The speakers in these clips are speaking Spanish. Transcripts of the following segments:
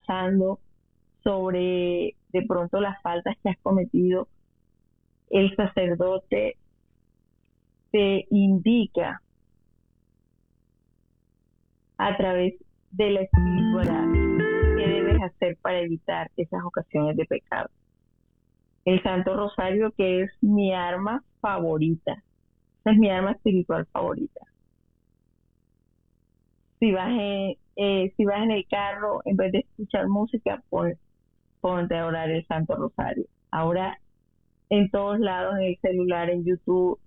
pasando, sobre de pronto las faltas que has cometido, el sacerdote te indica a través de la espiritualidad qué debes hacer para evitar esas ocasiones de pecado. El Santo Rosario, que es mi arma favorita, esa es mi arma espiritual favorita. Si vas en el carro, en vez de escuchar música, ponte a orar el Santo Rosario. Ahora, en todos lados, en el celular, en YouTube,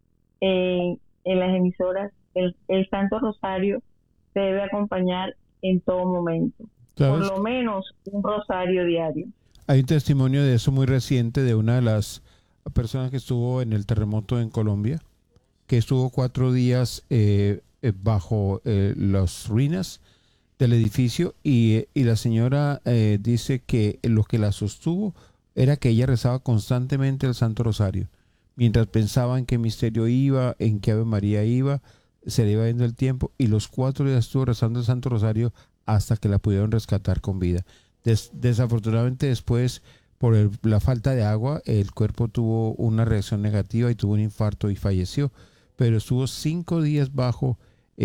en las emisoras, el Santo Rosario te debe acompañar en todo momento. Por ¿Sabes? lo menos un rosario diario. Hay un testimonio de eso muy reciente de una de las personas que estuvo en el terremoto en Colombia, que estuvo 4 días bajo las ruinas del edificio y la señora dice que lo que la sostuvo era que ella rezaba constantemente el Santo Rosario. Mientras pensaba en qué misterio iba, en qué Ave María iba, se le iba yendo el tiempo y los 4 días estuvo rezando el Santo Rosario hasta que la pudieron rescatar con vida. Desafortunadamente después, por la falta de agua, el cuerpo tuvo una reacción negativa y tuvo un infarto y falleció, pero estuvo 5 días bajo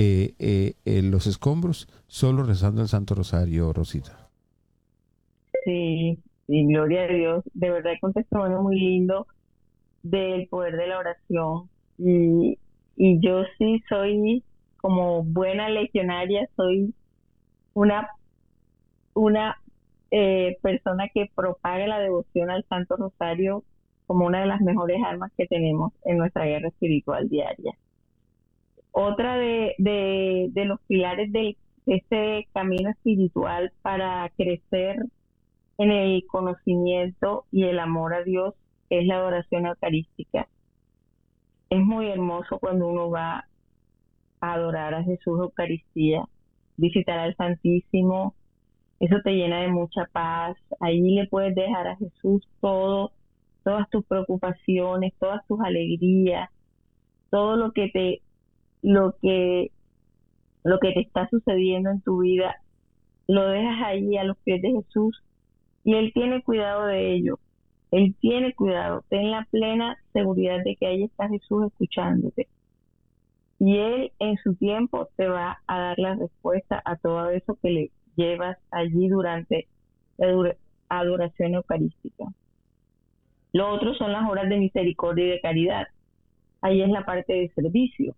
los escombros, solo rezando el Santo Rosario, Rosita. Sí, y gloria a Dios. De verdad que un testimonio muy lindo del poder de la oración. Y yo sí soy, como buena legionaria, soy una, una persona que propaga la devoción al Santo Rosario como una de las mejores armas que tenemos en nuestra guerra espiritual diaria. Otra de los pilares de este camino espiritual para crecer en el conocimiento y el amor a Dios es la adoración eucarística. Es muy hermoso cuando uno va a adorar a Jesús Eucaristía, visitar al Santísimo. Eso te llena de mucha paz. Ahí le puedes dejar a Jesús todo, todas tus preocupaciones, todas tus alegrías, todo lo que, lo que te está sucediendo en tu vida, lo dejas ahí a los pies de Jesús y Él tiene cuidado de ello. Él tiene cuidado. Ten la plena seguridad de que ahí está Jesús escuchándote. Y Él en su tiempo te va a dar la respuesta a todo eso que le llevas allí durante la adoración eucarística. Lo otro son las horas de misericordia y de caridad. Ahí es la parte de servicio.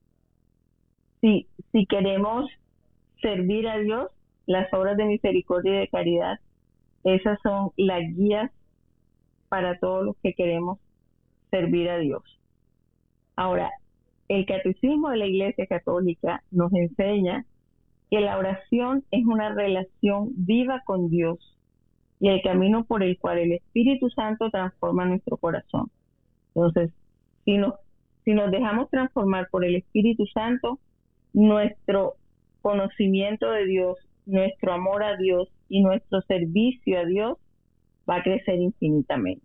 Si queremos servir a Dios, las obras de misericordia y de caridad, esas son las guías para todos los que queremos servir a Dios. Ahora, el Catecismo de la Iglesia Católica nos enseña que la oración es una relación viva con Dios y el camino por el cual el Espíritu Santo transforma nuestro corazón. Entonces, si nos, si nos dejamos transformar por el Espíritu Santo, nuestro conocimiento de Dios, nuestro amor a Dios y nuestro servicio a Dios va a crecer infinitamente.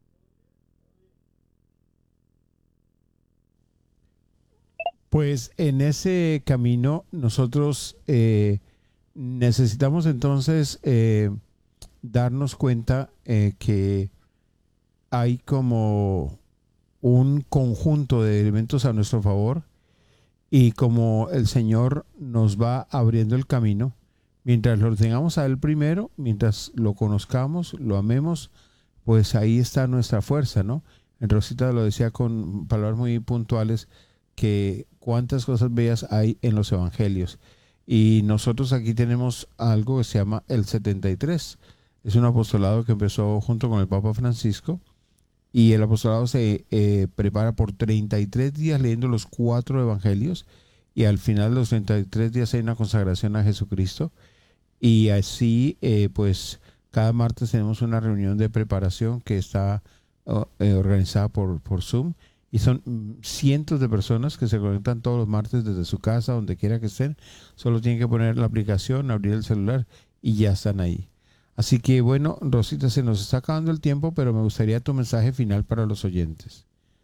Pues en ese camino nosotros necesitamos entonces darnos cuenta que hay como un conjunto de elementos a nuestro favor y como el Señor nos va abriendo el camino, mientras lo tengamos a Él primero, mientras lo conozcamos, lo amemos, pues ahí está nuestra fuerza, ¿no? En Rosita lo decía con palabras muy puntuales, que cuántas cosas bellas hay en los evangelios. Y nosotros aquí tenemos algo que se llama el 73. Es un apostolado que empezó junto con el Papa Francisco y el apostolado se prepara por 33 días leyendo los 4 evangelios y al final de los 33 días hay una consagración a Jesucristo y así pues cada martes tenemos una reunión de preparación que está organizada por Zoom y son cientos de personas que se conectan todos los martes desde su casa, donde quiera que estén. Solo tienen que poner la aplicación, abrir el celular y ya están ahí. Así que bueno, Rosita, se nos está acabando el tiempo, pero me gustaría tu mensaje final para los oyentes.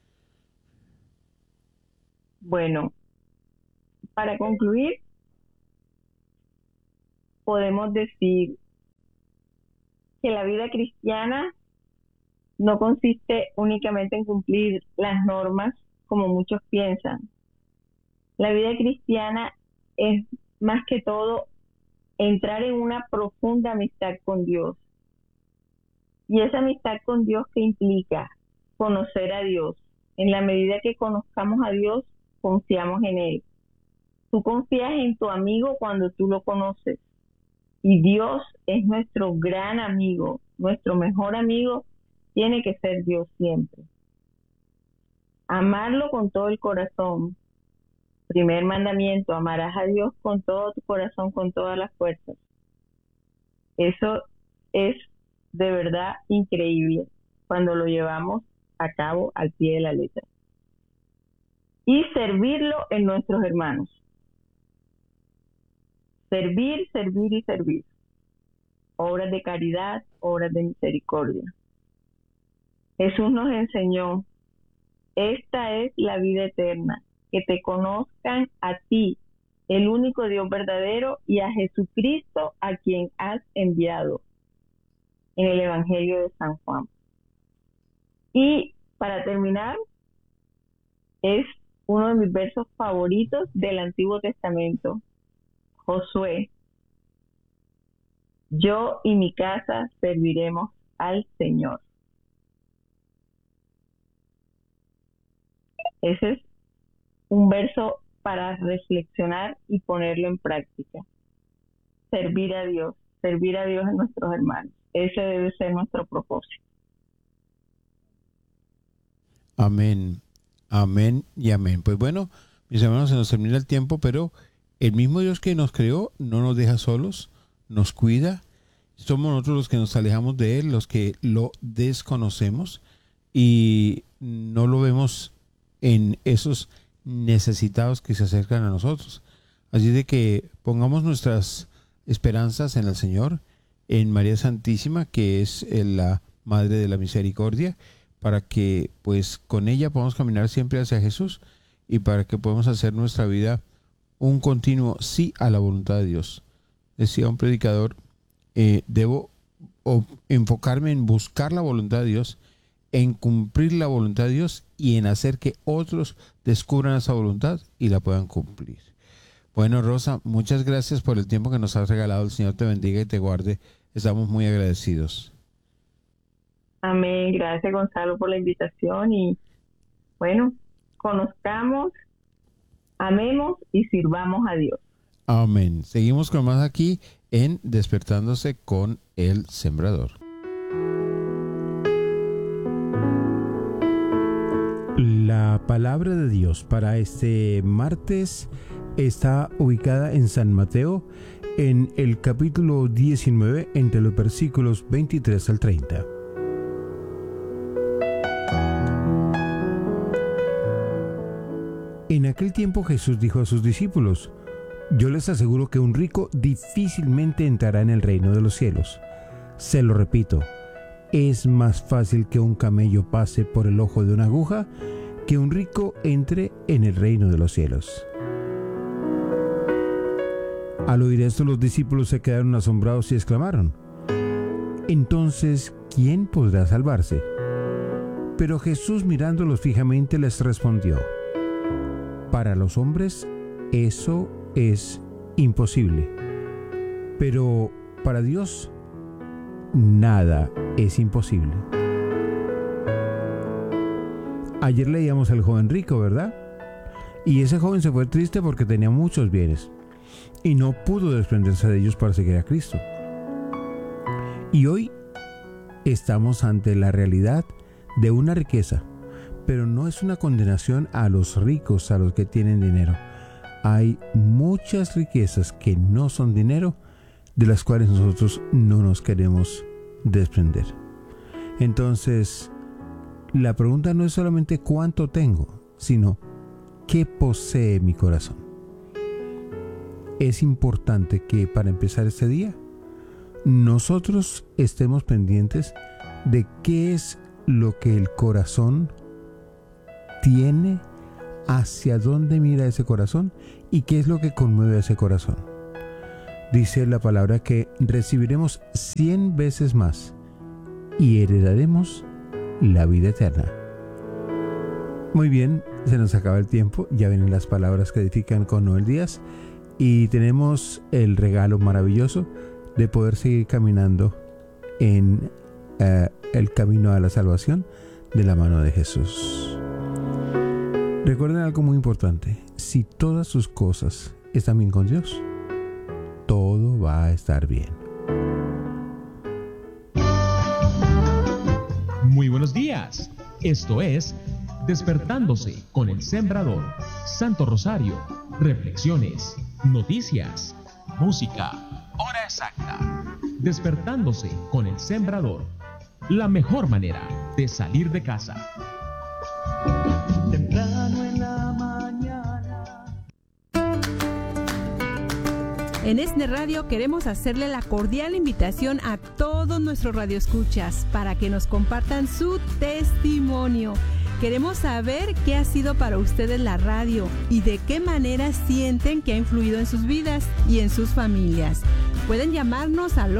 Bueno, para concluir, podemos decir que la vida cristiana no consiste únicamente en cumplir las normas como muchos piensan. La vida cristiana es más que todo entrar en una profunda amistad con Dios. Y esa amistad con Dios que implica conocer a Dios. En la medida que conozcamos a Dios, confiamos en Él. Tú confías en tu amigo cuando tú lo conoces. Y Dios es nuestro gran amigo, nuestro mejor amigo, tiene que ser Dios siempre. Amarlo con todo el corazón. Primer mandamiento, amarás a Dios con todo tu corazón, con todas las fuerzas. Eso es de verdad increíble cuando lo llevamos a cabo al pie de la letra. Y servirlo en nuestros hermanos. Servir, servir y servir. Obras de caridad, obras de misericordia. Jesús nos enseñó, esta es la vida eterna, que te conozcan a ti, el único Dios verdadero, y a Jesucristo a quien has enviado, en el Evangelio de San Juan. Y para terminar, es uno de mis versos favoritos del Antiguo Testamento, Josué. Yo y mi casa serviremos al Señor. Ese es un verso para reflexionar y ponerlo en práctica. Servir a Dios en nuestros hermanos. Ese debe ser nuestro propósito. Amén, amén y amén. Pues bueno, mis hermanos, se nos termina el tiempo, pero el mismo Dios que nos creó no nos deja solos, nos cuida. Somos nosotros los que nos alejamos de Él, los que lo desconocemos y no lo vemos en esos necesitados que se acercan a nosotros. Así de que pongamos nuestras esperanzas en el Señor, en María Santísima, que es la Madre de la Misericordia, para que pues con ella podamos caminar siempre hacia Jesús y para que podamos hacer nuestra vida un continuo sí a la voluntad de Dios. Decía un predicador, debo enfocarme en buscar la voluntad de Dios, en cumplir la voluntad de Dios y en hacer que otros descubran esa voluntad y la puedan cumplir. Bueno, Rosa, muchas gracias por el tiempo que nos has regalado. El Señor te bendiga y te guarde. Estamos muy agradecidos. Amén. Gracias, Gonzalo, por la invitación. Y bueno, conozcamos, amemos y sirvamos a Dios. Amén. Seguimos con más aquí en Despertándose con el Sembrador. La palabra de Dios para este martes está ubicada en San Mateo, en el capítulo 19, entre los versículos 23 al 30. En aquel tiempo Jesús dijo a sus discípulos: yo les aseguro que un rico difícilmente entrará en el reino de los cielos. Se lo repito, es más fácil que un camello pase por el ojo de una aguja que un rico entre en el reino de los cielos. Al oír esto, los discípulos se quedaron asombrados y exclamaron: entonces, ¿quién podrá salvarse? Pero Jesús, mirándolos fijamente, les respondió: para los hombres eso es imposible, pero para Dios nada es imposible. Ayer leíamos al joven rico, ¿verdad? Y ese joven se fue triste porque tenía muchos bienes y no pudo desprenderse de ellos para seguir a Cristo. Y hoy estamos ante la realidad de una riqueza, pero no es una condenación a los ricos, a los que tienen dinero. Hay muchas riquezas que no son dinero, de las cuales nosotros no nos queremos desprender. Entonces, la pregunta no es solamente cuánto tengo, sino qué posee mi corazón. Es importante que para empezar este día, nosotros estemos pendientes de qué es lo que el corazón tiene, hacia dónde mira ese corazón y qué es lo que conmueve a ese corazón. Dice la palabra que recibiremos 100 veces más y heredaremos la vida eterna. Muy bien, se nos acaba el tiempo, ya vienen las palabras que edifican con Noel Díaz y tenemos el regalo maravilloso de poder seguir caminando en el camino a la salvación de la mano de Jesús. Recuerden algo muy importante: si todas sus cosas están bien con Dios, todo va a estar bien. Muy buenos días, esto es Despertándose con el Sembrador. Santo Rosario, reflexiones, noticias, música, hora exacta. Despertándose con el Sembrador, la mejor manera de salir de casa. Temprano en la mañana. En ESNE Radio queremos hacerle la cordial invitación a todos nuestros radioescuchas para que nos compartan su testimonio. Queremos saber qué ha sido para ustedes la radio y de qué manera sienten que ha influido en sus vidas y en sus familias. Pueden llamarnos al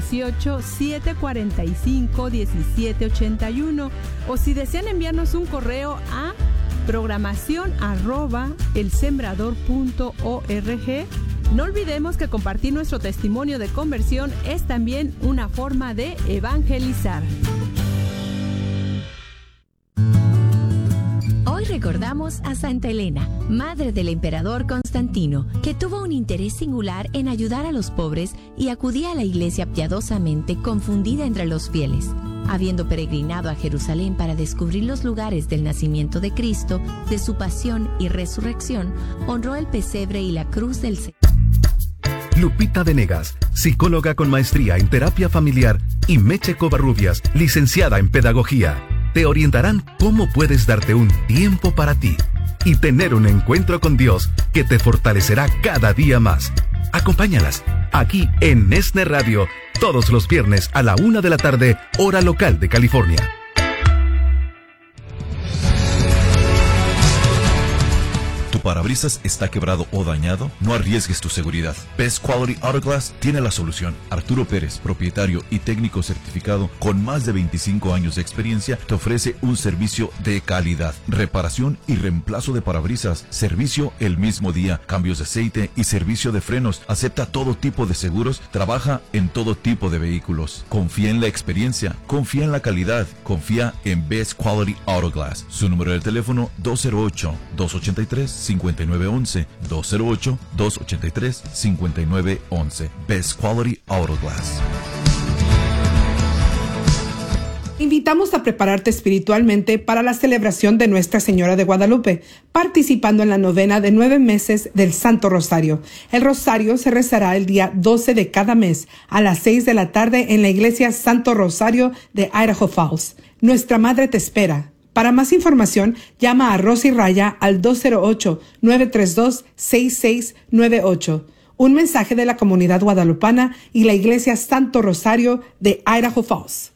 818-745-1781 o si desean enviarnos un correo a programación@elsembrador.org. No olvidemos que compartir nuestro testimonio de conversión es también una forma de evangelizar. Hoy recordamos a Santa Elena, madre del emperador Constantino, que tuvo un interés singular en ayudar a los pobres y acudía a la iglesia piadosamente, confundida entre los fieles. Habiendo peregrinado a Jerusalén para descubrir los lugares del nacimiento de Cristo, de su pasión y resurrección, honró el pesebre y la cruz del Señor. Lupita Venegas, psicóloga con maestría en terapia familiar, y Meche Covarrubias, licenciada en pedagogía, te orientarán cómo puedes darte un tiempo para ti y tener un encuentro con Dios que te fortalecerá cada día más. Acompáñalas aquí en ESNE Radio, todos los viernes a la 1 de la tarde, hora local de California. ¿Tu parabrisas está quebrado o dañado? No arriesgues tu seguridad. Best Quality Auto Glass tiene la solución. Arturo Pérez, propietario y técnico certificado con más de 25 años de experiencia, te ofrece un servicio de calidad, reparación y reemplazo de parabrisas, servicio el mismo día, cambios de aceite y servicio de frenos. Acepta todo tipo de seguros, trabaja en todo tipo de vehículos. Confía en la experiencia, confía en la calidad, confía en Best Quality Auto Glass. Su número de teléfono 208-283-5911, 208-283-5911. Best Quality Auto Glass. Invitamos a prepararte espiritualmente para la celebración de Nuestra Señora de Guadalupe, participando en la novena de 9 meses del Santo Rosario. El Rosario se rezará el día 12 de cada mes a las 6 de la tarde en la iglesia Santo Rosario de Idaho Falls. Nuestra Madre te espera. Para más información, llama a Rosy Raya al 208-932-6698. Un mensaje de la comunidad guadalupana y la iglesia Santo Rosario de Idaho Falls.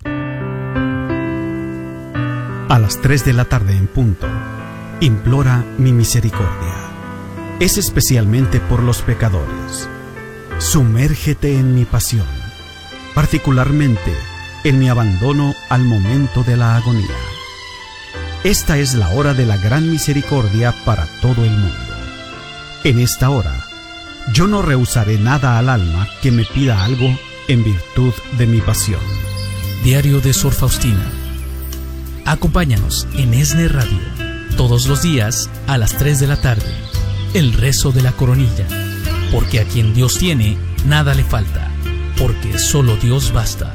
A las 3 de la tarde en punto, implora mi misericordia. Es especialmente por los pecadores. Sumérgete en mi pasión, particularmente en mi abandono al momento de la agonía. Esta es la hora de la gran misericordia para todo el mundo. En esta hora, yo no rehusaré nada al alma que me pida algo en virtud de mi pasión. Diario de Sor Faustina. Acompáñanos en ESNE Radio, todos los días a las 3 de la tarde. El rezo de la coronilla. Porque a quien Dios tiene, nada le falta. Porque solo Dios basta.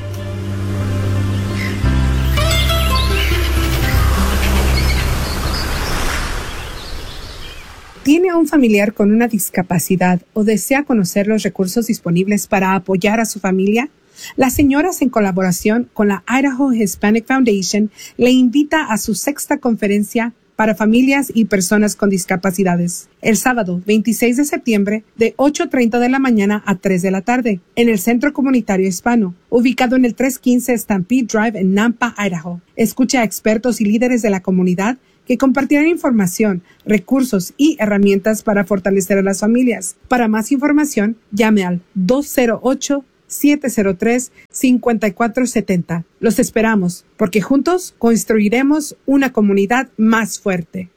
¿Tiene a un familiar con una discapacidad o desea conocer los recursos disponibles para apoyar a su familia? Las señoras, en colaboración con la Idaho Hispanic Foundation, le invita a su 6ª conferencia para familias y personas con discapacidades, el sábado 26 de septiembre de 8:30 de la mañana a 3 de la tarde, en el Centro Comunitario Hispano, ubicado en el 315 Stampede Drive en Nampa, Idaho. Escucha a expertos y líderes de la comunidad que compartirán información, recursos y herramientas para fortalecer a las familias. Para más información, llame al 208 1-800-703-5470. Los esperamos, porque juntos construiremos una comunidad más fuerte.